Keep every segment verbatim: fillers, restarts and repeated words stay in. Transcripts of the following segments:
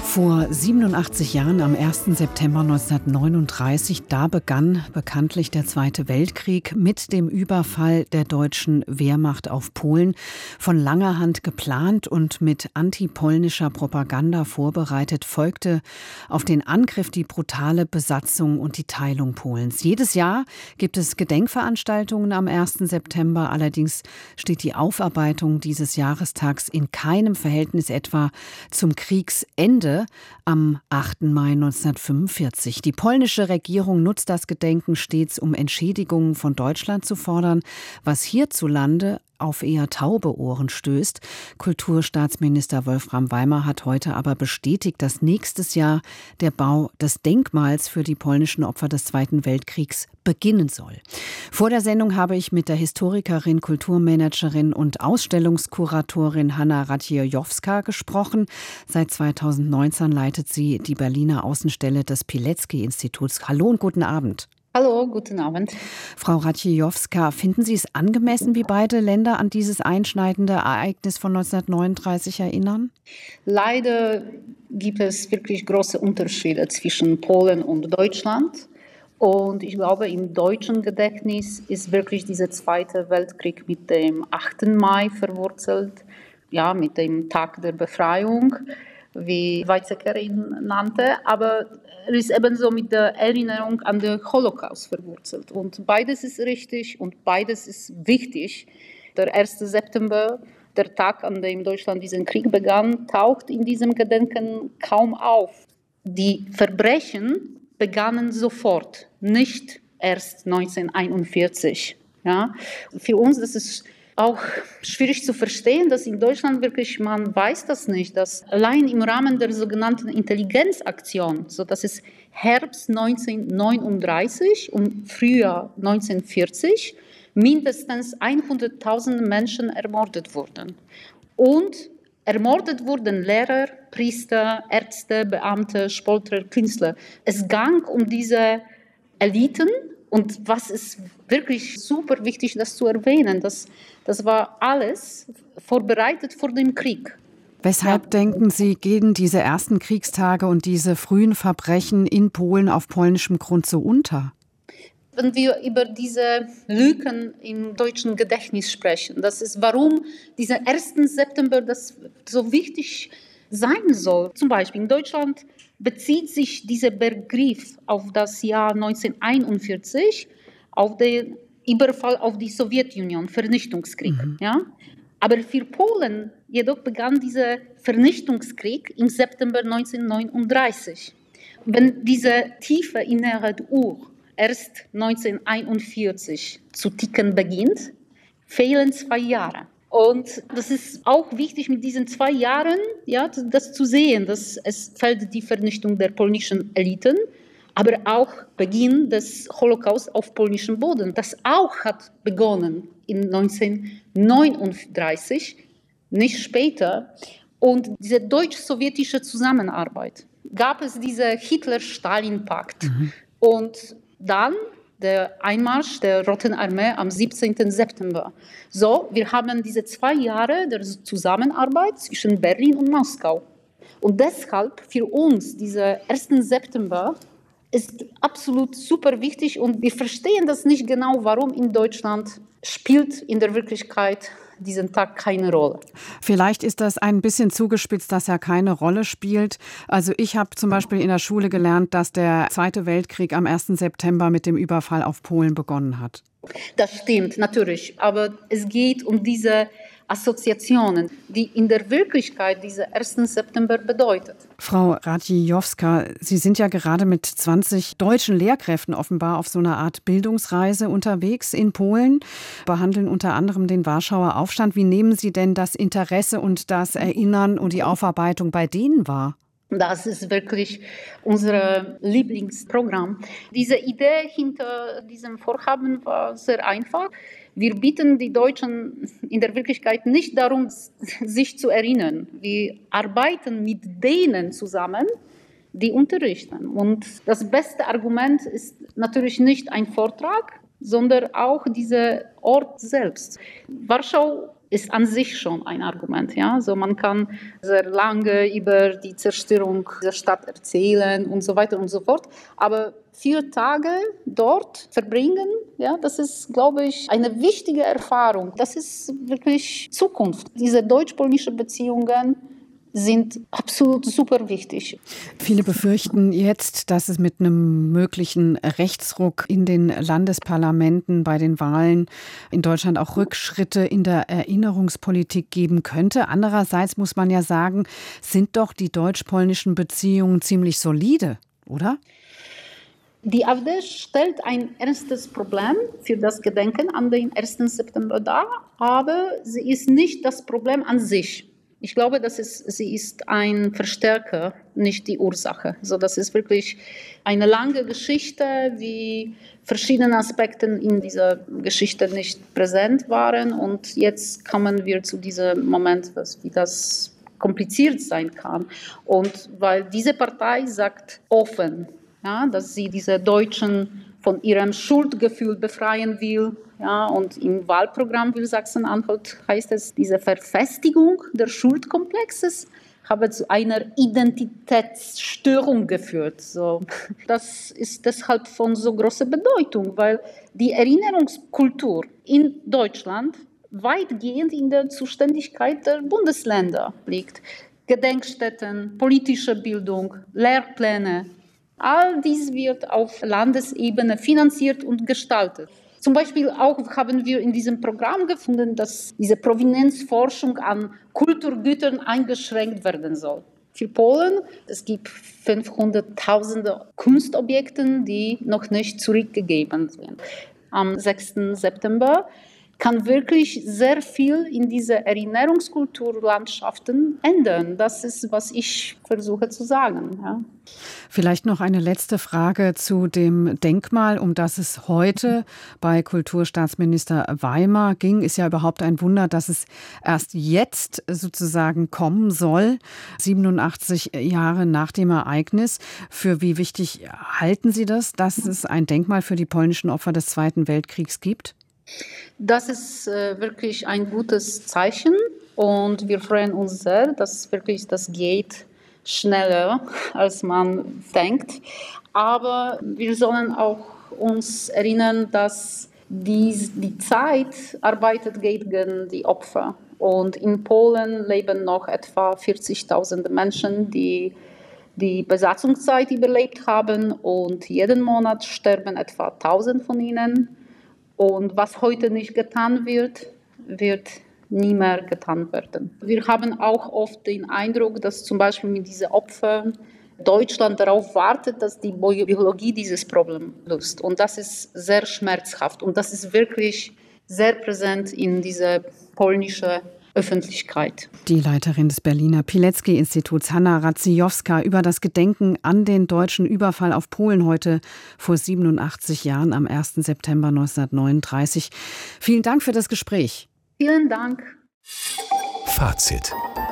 Vor siebenundachtzig Jahren, am ersten September neunzehnhundertneununddreißig, da begann bekanntlich der Zweite Weltkrieg mit dem Überfall der deutschen Wehrmacht auf Polen. Von langer Hand geplant und mit antipolnischer Propaganda vorbereitet, folgte auf den Angriff die brutale Besatzung und die Teilung Polens. Jedes Jahr gibt es Gedenkveranstaltungen am ersten September. Allerdings steht die Aufarbeitung dieses Jahrestags in keinem Verhältnis etwa zum Kriegsende am achten Mai neunzehnhundertfünfundvierzig. Die polnische Regierung nutzt das Gedenken stets, um Entschädigungen von Deutschland zu fordern, was hierzulande auf eher taube Ohren stößt. Kulturstaatsminister Wolfram Weimer hat heute aber bestätigt, dass nächstes Jahr der Bau des Denkmals für die polnischen Opfer des Zweiten Weltkriegs beginnen soll. Vor der Sendung habe ich mit der Historikerin, Kulturmanagerin und Ausstellungskuratorin Hanna Radziejowska gesprochen. Seit zweitausendneunzehn leitet sie die Berliner Außenstelle des Pilecki-Instituts. Hallo und guten Abend. Hallo, guten Abend. Frau Radziejowska, finden Sie es angemessen, wie beide Länder an dieses einschneidende Ereignis von neunzehnhundertneununddreißig erinnern? Leider gibt es wirklich große Unterschiede zwischen Polen und Deutschland. Und ich glaube, im deutschen Gedächtnis ist wirklich dieser Zweite Weltkrieg mit dem achten Mai verwurzelt, ja, mit dem Tag der Befreiung, wie Weizsäcker ihn nannte, aber er ist ebenso mit der Erinnerung an den Holocaust verwurzelt. Und beides ist richtig und beides ist wichtig. Der erste September, der Tag, an dem Deutschland diesen Krieg begann, taucht in diesem Gedenken kaum auf. Die Verbrechen begannen sofort, nicht erst neunzehnhunderteinundvierzig. Ja? Für uns das ist auch schwierig zu verstehen, dass in Deutschland wirklich, man weiß das nicht, dass allein im Rahmen der sogenannten Intelligenzaktion, so dass es Herbst neunzehnhundertneununddreißig und Frühjahr neunzehnhundertvierzig mindestens hunderttausend Menschen ermordet wurden. Und ermordet wurden Lehrer, Priester, Ärzte, Beamte, Sportler, Künstler. Es ging um diese Eliten. Und was ist wirklich super wichtig, das zu erwähnen, das, das war alles vorbereitet vor dem Krieg. Weshalb ja. denken Sie, gehen diese ersten Kriegstage und diese frühen Verbrechen in Polen auf polnischem Grund so unter? Wenn wir über diese Lücken im deutschen Gedächtnis sprechen, das ist, warum dieser ersten September das so wichtig sein soll. Zum Beispiel in Deutschland bezieht sich dieser Begriff auf das Jahr neunzehnhunderteinundvierzig, auf den Überfall auf die Sowjetunion, Vernichtungskrieg. Mhm. Ja? Aber für Polen jedoch begann dieser Vernichtungskrieg im September neunzehnhundertneununddreißig. Wenn diese tiefe innere Uhr erst neunzehnhunderteinundvierzig zu ticken beginnt, fehlen zwei Jahre. Und das ist auch wichtig mit diesen zwei Jahren, ja, das zu sehen, dass es fällt die Vernichtung der polnischen Eliten, aber auch Beginn des Holocaust auf polnischem Boden. Das auch hat begonnen in neunzehnhundertneununddreißig, nicht später. Und diese deutsch-sowjetische Zusammenarbeit, gab es diesen Hitler-Stalin-Pakt. Mhm. Und dann der Einmarsch der Roten Armee am siebzehnten September. So, wir haben diese zwei Jahre der Zusammenarbeit zwischen Berlin und Moskau. Und deshalb für uns, dieser ersten September, ist absolut super wichtig und wir verstehen das nicht genau, warum in Deutschland spielt in der Wirklichkeit diesen Tag keine Rolle. Vielleicht ist das ein bisschen zugespitzt, dass er keine Rolle spielt. Also ich habe zum Beispiel in der Schule gelernt, dass der Zweite Weltkrieg am ersten September mit dem Überfall auf Polen begonnen hat. Das stimmt, natürlich. Aber es geht um diese Assoziationen, die in der Wirklichkeit diesen ersten September bedeutet. Frau Radziejowska, Sie sind ja gerade mit zwanzig deutschen Lehrkräften offenbar auf so einer Art Bildungsreise unterwegs in Polen, behandeln unter anderem den Warschauer Aufstand. Wie nehmen Sie denn das Interesse und das Erinnern und die Aufarbeitung bei denen wahr? Das ist wirklich unser Lieblingsprogramm. Diese Idee hinter diesem Vorhaben war sehr einfach. Wir bitten die Deutschen in der Wirklichkeit nicht darum, sich zu erinnern. Wir arbeiten mit denen zusammen, die unterrichten. Und das beste Argument ist natürlich nicht ein Vortrag, sondern auch dieser Ort selbst. Warschau ist an sich schon ein Argument. Ja? Also man kann sehr lange über die Zerstörung der Stadt erzählen und so weiter und so fort. Aber vier Tage dort verbringen, ja, das ist, glaube ich, eine wichtige Erfahrung. Das ist wirklich Zukunft. Diese deutsch-polnischen Beziehungen sind absolut super wichtig. Viele befürchten jetzt, dass es mit einem möglichen Rechtsruck in den Landesparlamenten bei den Wahlen in Deutschland auch Rückschritte in der Erinnerungspolitik geben könnte. Andererseits muss man ja sagen, sind doch die deutsch-polnischen Beziehungen ziemlich solide, oder? Die AfD stellt ein ernstes Problem für das Gedenken an den ersten September dar, aber sie ist nicht das Problem an sich. Ich glaube, dass es, sie ist ein Verstärker, nicht die Ursache. Also das ist wirklich eine lange Geschichte, wie verschiedene Aspekte in dieser Geschichte nicht präsent waren. Und jetzt kommen wir zu diesem Moment, wie das kompliziert sein kann. Und weil diese Partei sagt offen, ja, dass sie diese Deutschen von ihrem Schuldgefühl befreien will. Ja, und im Wahlprogramm für Sachsen-Anhalt heißt es, diese Verfestigung des Schuldkomplexes habe zu einer Identitätsstörung geführt. So, das ist deshalb von so großer Bedeutung, weil die Erinnerungskultur in Deutschland weitgehend in der Zuständigkeit der Bundesländer liegt. Gedenkstätten, politische Bildung, Lehrpläne, all dies wird auf Landesebene finanziert und gestaltet. Zum Beispiel auch haben wir in diesem Programm gefunden, dass diese Provenienzforschung an Kulturgütern eingeschränkt werden soll. Für Polen, es gibt fünfhunderttausende Kunstobjekte, die noch nicht zurückgegeben sind. Am sechsten September kann wirklich sehr viel in diese Erinnerungskulturlandschaften ändern. Das ist, was ich versuche zu sagen. Ja. Vielleicht noch eine letzte Frage zu dem Denkmal, um das es heute bei Kulturstaatsminister Weimar ging. Ist ja überhaupt ein Wunder, dass es erst jetzt sozusagen kommen soll, siebenundachtzig Jahre nach dem Ereignis. Für wie wichtig halten Sie das, dass es ein Denkmal für die polnischen Opfer des Zweiten Weltkriegs gibt? Das ist äh, wirklich ein gutes Zeichen und wir freuen uns sehr, dass wirklich das geht schneller, als man denkt. Aber wir sollen auch uns erinnern, dass die, die Zeit arbeitet gegen die Opfer. Und in Polen leben noch etwa vierzigtausend Menschen, die die Besatzungszeit überlebt haben und jeden Monat sterben etwa tausend von ihnen. Und was heute nicht getan wird, wird nie mehr getan werden. Wir haben auch oft den Eindruck, dass zum Beispiel mit diesen Opfern Deutschland darauf wartet, dass die Biologie dieses Problem löst. Und das ist sehr schmerzhaft und das ist wirklich sehr präsent in dieser polnischen Öffentlichkeit. Die Leiterin des Berliner Pilecki-Instituts, Hanna Radziejowska, über das Gedenken an den deutschen Überfall auf Polen heute vor siebenundachtzig Jahren am ersten September neunzehnhundertneununddreißig. Vielen Dank für das Gespräch. Vielen Dank. Fazit.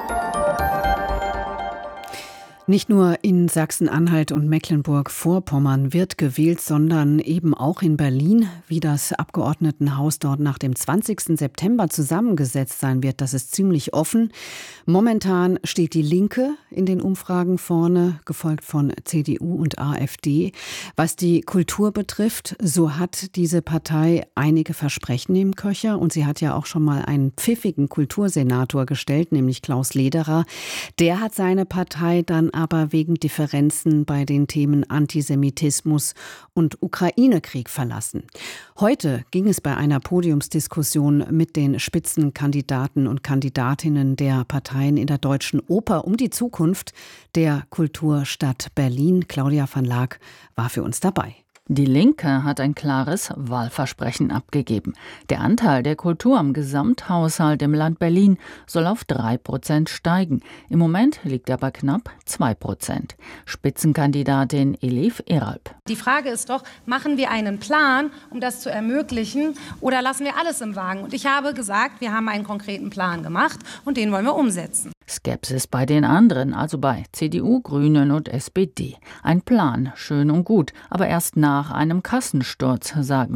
Nicht nur in Sachsen-Anhalt und Mecklenburg-Vorpommern wird gewählt, sondern eben auch in Berlin. Wie das Abgeordnetenhaus dort nach dem zwanzigsten September zusammengesetzt sein wird, das ist ziemlich offen. Momentan steht die Linke in den Umfragen vorne, gefolgt von C D U und AfD. Was die Kultur betrifft, so hat diese Partei einige Versprechen im Köcher. Und sie hat ja auch schon mal einen pfiffigen Kultursenator gestellt, nämlich Klaus Lederer. Der hat seine Partei dann aber wegen Differenzen bei den Themen Antisemitismus und Ukraine-Krieg verlassen. Heute ging es bei einer Podiumsdiskussion mit den Spitzenkandidaten und Kandidatinnen der Parteien in der Deutschen Oper um die Zukunft der Kulturstadt Berlin. Claudia van Laak war für uns dabei. Die Linke hat ein klares Wahlversprechen abgegeben. Der Anteil der Kultur am Gesamthaushalt im Land Berlin soll auf drei Prozent steigen. Im Moment liegt er bei knapp zwei Prozent. Spitzenkandidatin Elif Eralp. Die Frage ist doch, machen wir einen Plan, um das zu ermöglichen, oder lassen wir alles im Wagen? Und ich habe gesagt, wir haben einen konkreten Plan gemacht und den wollen wir umsetzen. Skepsis bei den anderen, also bei C D U, Grünen und S P D. Ein Plan, schön und gut, aber erst nach einem Kassensturz, sagen sie.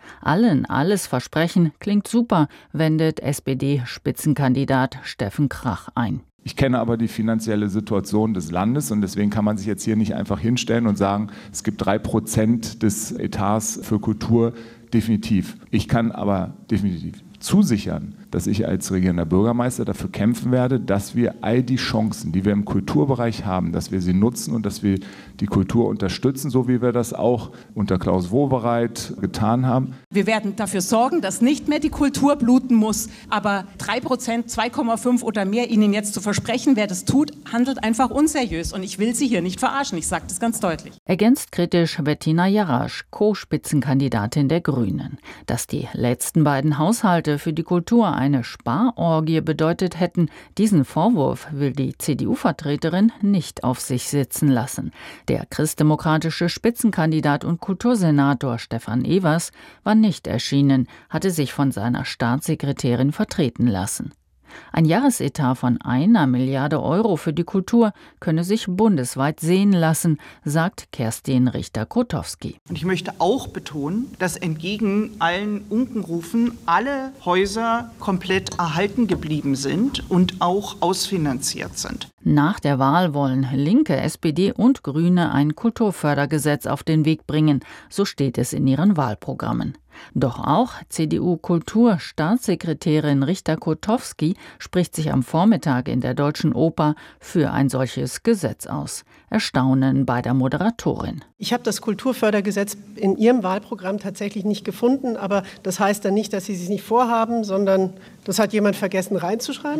Allen alles versprechen klingt super, wendet S P D-Spitzenkandidat Steffen Krach ein. Ich kenne aber die finanzielle Situation des Landes und deswegen kann man sich jetzt hier nicht einfach hinstellen und sagen, es gibt drei Prozent des Etats für Kultur. Definitiv. Ich kann aber definitiv zusichern, dass ich als regierender Bürgermeister dafür kämpfen werde, dass wir all die Chancen, die wir im Kulturbereich haben, dass wir sie nutzen und dass wir die Kultur unterstützen, so wie wir das auch unter Klaus Wowereit getan haben. Wir werden dafür sorgen, dass nicht mehr die Kultur bluten muss, aber drei Prozent, zwei Komma fünf oder mehr Ihnen jetzt zu versprechen, wer das tut, handelt einfach unseriös und ich will Sie hier nicht verarschen, ich sage das ganz deutlich. Ergänzt kritisch Bettina Jarasch, Co-Spitzenkandidatin der Grünen. Dass die letzten beiden Haushalte für die Kultur eine Sparorgie bedeutet hätten, diesen Vorwurf will die C D U-Vertreterin nicht auf sich sitzen lassen. Der christdemokratische Spitzenkandidat und Kultursenator Stefan Evers war nicht erschienen, hatte sich von seiner Staatssekretärin vertreten lassen. Ein Jahresetat von einer Milliarde Euro für die Kultur könne sich bundesweit sehen lassen, sagt Kerstin Richter-Krotowski. Und ich möchte auch betonen, dass entgegen allen Unkenrufen alle Häuser komplett erhalten geblieben sind und auch ausfinanziert sind. Nach der Wahl wollen Linke, S P D und Grüne ein Kulturfördergesetz auf den Weg bringen, so steht es in ihren Wahlprogrammen. Doch auch C D U-Kulturstaatssekretärin Richter-Krotowski spricht sich am Vormittag in der Deutschen Oper für ein solches Gesetz aus. Erstaunen bei der Moderatorin. Ich habe das Kulturfördergesetz in Ihrem Wahlprogramm tatsächlich nicht gefunden, aber das heißt dann nicht, dass Sie es nicht vorhaben, sondern das hat jemand vergessen reinzuschreiben?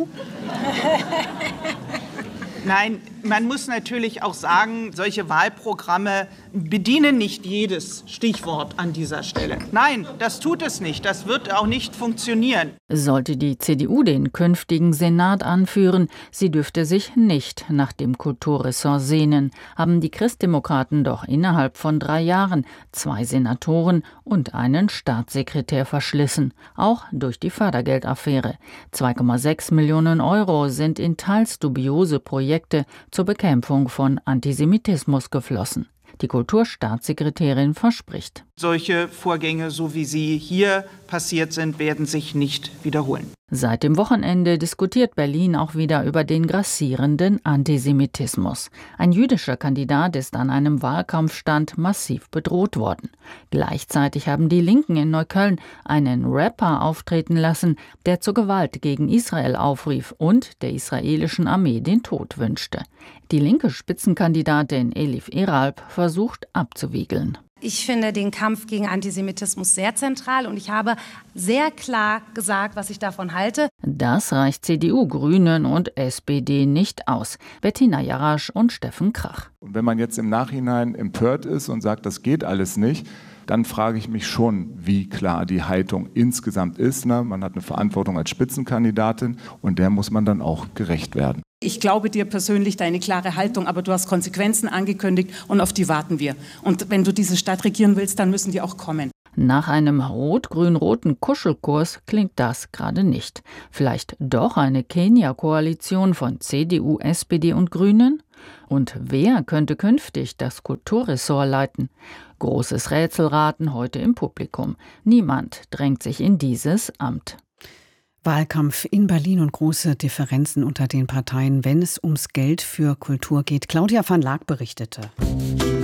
Nein, man muss natürlich auch sagen, solche Wahlprogramme bedienen nicht jedes Stichwort an dieser Stelle. Nein, das tut es nicht. Das wird auch nicht funktionieren. Sollte die C D U den künftigen Senat anführen, sie dürfte sich nicht nach dem Kulturressort sehnen, haben die Christdemokraten doch innerhalb von drei Jahren zwei Senatoren und einen Staatssekretär verschlissen, auch durch die Fördergeldaffäre. zwei Komma sechs Millionen Euro sind in teils dubiose Projekte zur Bekämpfung von Antisemitismus geflossen. Die Kulturstaatssekretärin verspricht. Solche Vorgänge, so wie sie hier passiert sind, werden sich nicht wiederholen. Seit dem Wochenende diskutiert Berlin auch wieder über den grassierenden Antisemitismus. Ein jüdischer Kandidat ist an einem Wahlkampfstand massiv bedroht worden. Gleichzeitig haben die Linken in Neukölln einen Rapper auftreten lassen, der zur Gewalt gegen Israel aufrief und der israelischen Armee den Tod wünschte. Die linke Spitzenkandidatin Elif Eralp versucht abzuwiegeln. Ich finde den Kampf gegen Antisemitismus sehr zentral und ich habe sehr klar gesagt, was ich davon halte. Das reicht C D U, Grünen und S P D nicht aus. Bettina Jarasch und Steffen Krach. Und wenn man jetzt im Nachhinein empört ist und sagt, das geht alles nicht, dann frage ich mich schon, wie klar die Haltung insgesamt ist. Ne? Man hat eine Verantwortung als Spitzenkandidatin und der muss man dann auch gerecht werden. Ich glaube dir persönlich deine klare Haltung, aber du hast Konsequenzen angekündigt und auf die warten wir. Und wenn du diese Stadt regieren willst, dann müssen die auch kommen. Nach einem rot-grün-roten Kuschelkurs klingt das gerade nicht. Vielleicht doch eine Kenia-Koalition von C D U, S P D und Grünen? Und wer könnte künftig das Kulturressort leiten? Großes Rätselraten heute im Publikum. Niemand drängt sich in dieses Amt. Wahlkampf in Berlin und große Differenzen unter den Parteien, wenn es ums Geld für Kultur geht. Claudia van Laak berichtete.